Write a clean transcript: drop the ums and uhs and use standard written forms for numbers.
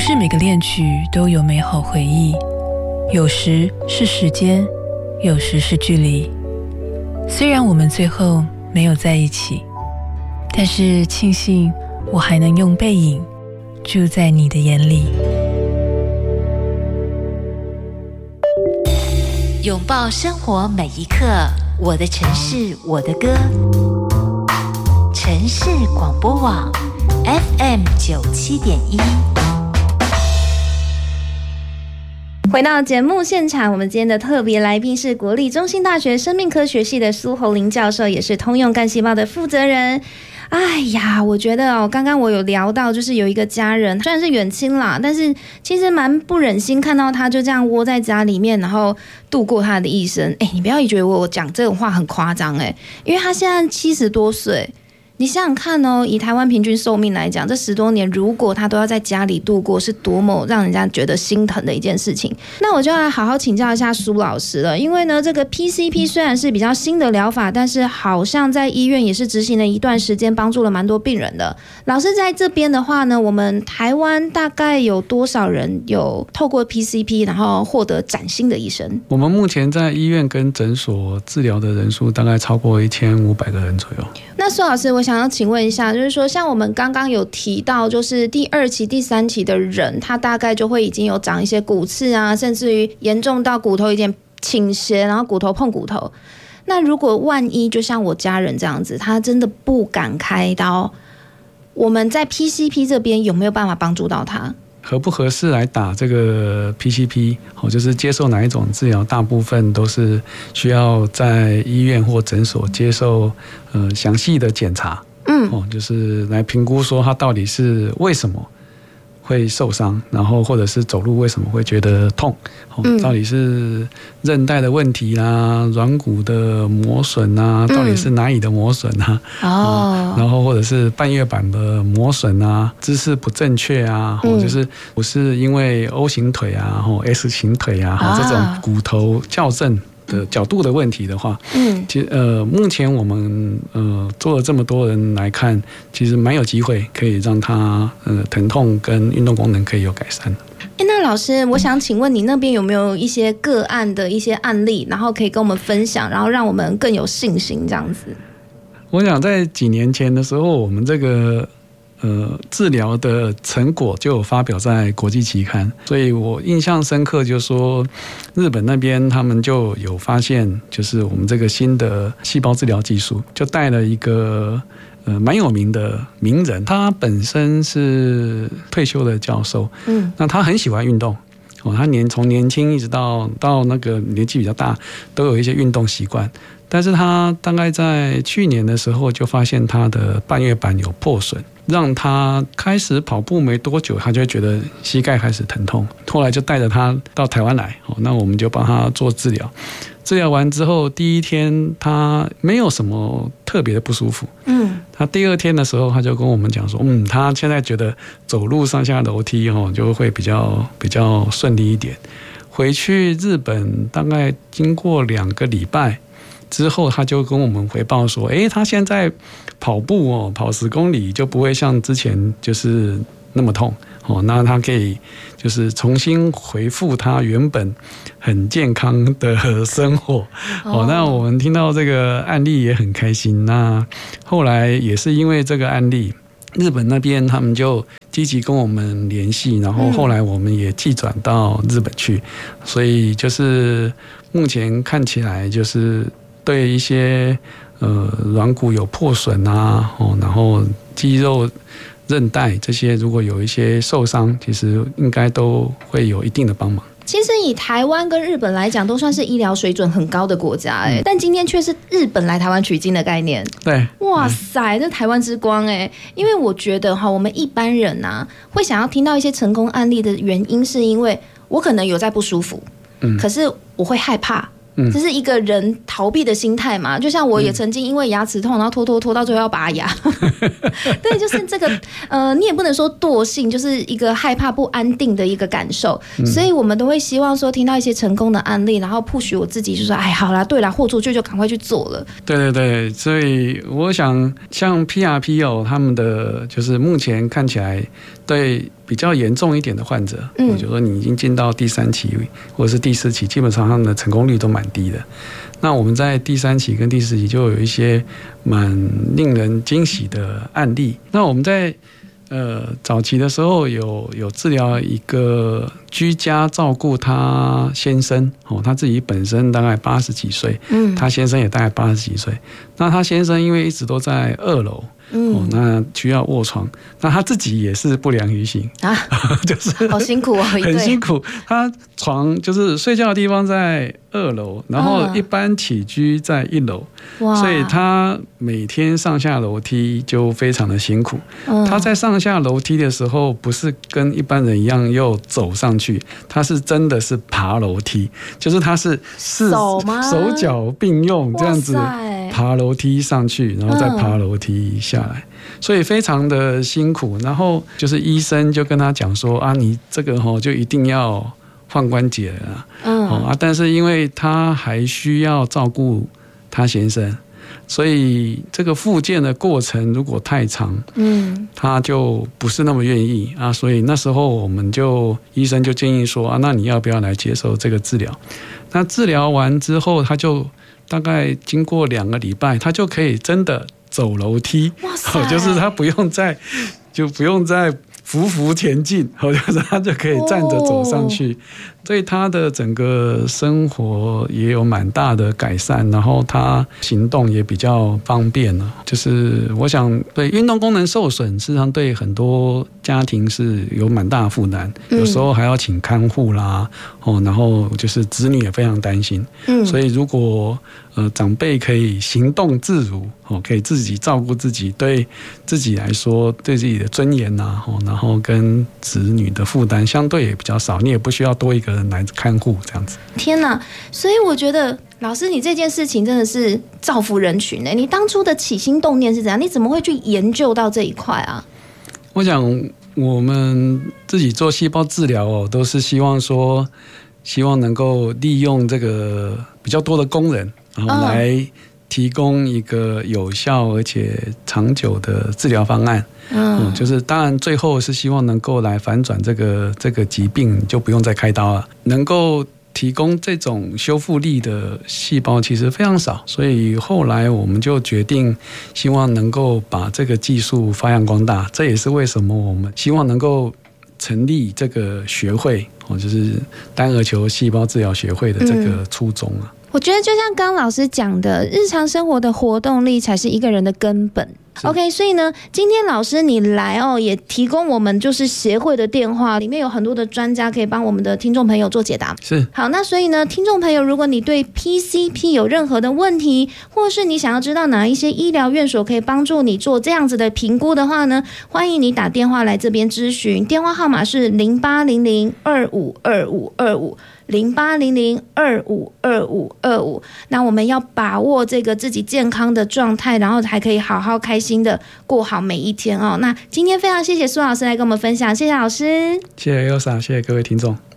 是每个恋曲都有美好回忆，有时是时间，有时是距离。虽然我们最后没有在一起，但是庆幸我还能用背影住在你的眼里。 拥抱生活每一刻，我的城市我的歌。城市广播网 FM97.1。 回到节目现场，我们今天的特别来宾是国立中兴大学生命科学系的苏侯林教授，也是通用干细胞的负责人。哎呀，我觉得刚刚我有聊到，就是有一个家人，虽然是远亲啦，但是其实蛮不忍心看到他就这样窝在家里面，然后度过他的一生。你不要觉得我讲这种话很夸张因为他现在70多岁。你想想看以台湾平均寿命来讲，这10多年如果他都要在家里度过，是多么让人家觉得心疼的一件事情。那我就来好好请教一下苏老师了，因为呢，这个 PCP 虽然是比较新的疗法，但是好像在医院也是执行了一段时间，帮助了蛮多病人的。老师在这边的话呢，我们台湾大概有多少人有透过 PCP 然后获得崭新的一生？ 我们目前在医院跟诊所治疗的人数大概超过1500个人左右。 那苏老师，我想要请问一下，就是说像我们刚刚有提到，就是第2期、第3期的人，他大概就会已经有长一些骨刺啊，甚至于严重到骨头有点倾斜，然后骨头碰骨头。那如果万一就像我家人这样子，他真的不敢开刀，我们在 PCP 这边有没有办法帮助到他？ 合不合适来打这个 PCP， 就是接受哪一种治疗，大部分都是需要在医院或诊所接受详细的检查，就是来评估说他到底是为什么会受伤，然后或者是走路为什么会觉得痛，到底是韧带的问题啦，软骨的磨损啊，到底是哪里的磨损啊，然后或者是半月板的磨损啊，姿势不正确啊，就是不是因为 O 型腿啊，S 型腿啊，这种骨头校正的角度的问题的话，其实目前我们做了这么多人来看，其实蛮有机会可以让他疼痛跟运动功能可以有改善。 那老师，我想请问你那边有没有一些个案的一些案例，然后可以跟我们分享，然后让我们更有信心这样子？ 我想在几年前的时候，我们这个治疗的成果就有发表在国际期刊，所以我印象深刻，就是说日本那边他们就有发现，就是我们这个新的细胞治疗技术，就带了一个蛮有名的名人，他本身是退休的教授，那他很喜欢运动，他从年轻一直到那个年纪比较大，都有一些运动习惯。但是他大概在去年的时候就发现他的半月板有破损，让他开始跑步没多久，他就觉得膝盖开始疼痛，后来就带着他到台湾来，那我们就帮他做治疗。治疗完之后，第1天他没有什么特别的不舒服，他第2天的时候他就跟我们讲说，他现在觉得走路上下楼梯就会比较顺利一点。回去日本大概经过2个礼拜之后，他就跟我们回报说，他现在跑步跑10公里就不会像之前就是那么痛，那他可以就是重新恢复他原本很健康的生活。那我们听到这个案例也很开心。那后来也是因为这个案例，日本那边他们就积极跟我们联系，然后后来我们也寄转到日本去，所以就是目前看起来就是对一些软骨有破损啊，然后肌肉韧带这些如果有一些受伤，其实应该都会有一定的帮忙。 其实以台湾跟日本来讲，都算是医疗水准很高的国家但今天却是日本来台湾取经的概念。 对， 哇塞，这台湾之光因为我觉得我们一般人会想要听到一些成功案例的原因，是因为我可能有在不舒服，可是我会害怕。这是一个人逃避的心态嘛，就像我也曾经因为牙齿痛，然后拖到最后要拔牙对，就是这个你也不能说惰性，就是一个害怕不安定的一个感受，所以我们都会希望说听到一些成功的案例，然后push我自己，就说好啦，对啦，豁出去就赶快去做了。 对对对，所以我想像 PRP 他们的就是目前看起来对比较严重一点的患者，我就说你已经进到第3期或者是第4期，基本上他们的成功率都蛮低的。那我们在第3期跟第4期就有一些蛮令人惊喜的案例。那我们在早期的时候有治疗一个居家照顾他先生，他自己本身大概80几岁，他先生也大概80几岁。那他先生因为一直都在2楼，那需要卧床，那他自己也是不良于行啊，就是好辛苦哦， 很辛苦。他床就是睡觉的地方在2楼，然后一般起居在1楼，所以他每天上下楼梯就非常的辛苦。他在上下楼梯的时候，不是跟一般人一样又走上去，他是真的是爬楼梯，就是他是手脚并用这样子爬楼梯上去，然后再爬楼梯下来，所以非常的辛苦。然后就是医生就跟他讲说啊，你这个就一定要换关节了但是因为他还需要照顾他先生，所以这个复健的过程如果太长，他就不是那么愿意啊。所以那时候医生就建议说啊，那你要不要来接受这个治疗？那治疗完之后，他就大概经过2个礼拜，他就可以真的走楼梯，就是他不用再匍匐前进，就是他就可以站着走上去，对他的整个生活也有蛮大的改善，然后他行动也比较方便了。就是我想，对运动功能受损，事实上对很多家庭是有蛮大的负担，有时候还要请看护啦，然后就是子女也非常担心，所以如果长辈可以行动自如，可以自己照顾自己，对自己来说，对自己的尊严然后跟子女的负担相对也比较少，你也不需要多一个人来看护这样子。 天哪！所以我觉得老师，你这件事情真的是造福人群你当初的起心动念是怎样？你怎么会去研究到这一块啊？ 我想我们自己做细胞治疗都是希望能够利用这个比较多的工人，然后来提供一个有效而且长久的治疗方案。就是当然最后是希望能够来反转这个疾病，就不用再开刀了。能够提供这种修复力的细胞其实非常少，所以后来我们就决定希望能够把这个技术发扬光大。这也是为什么我们希望能够成立这个学会，就是单额球细胞治疗学会的这个初衷啊。 我觉得就像刚刚老师讲的，日常生活的活动力才是一个人的根本。OK， 所以呢，今天老师你来也提供我们就是协会的电话，里面有很多的专家可以帮我们的听众朋友做解答。 是。 好，那所以呢，听众朋友，如果你对 PCP 有任何的问题，或是你想要知道哪一些医疗院所可以帮助你做这样子的评估的话呢，欢迎你打电话来这边咨询，电话号码是0800252525。0800252525，那我们要把握这个自己健康的状态，然后还可以好好开心的过好每一天那今天非常谢谢苏老师来跟我们分享，谢谢老师， 谢谢Elsa，谢谢各位听众。